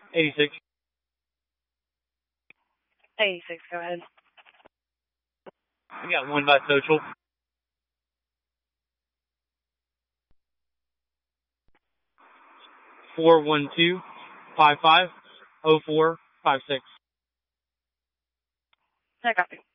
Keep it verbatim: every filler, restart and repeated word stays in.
eighty-six. eighty-six, go ahead. I got one by social. four one two, five five, oh four five six. I copy.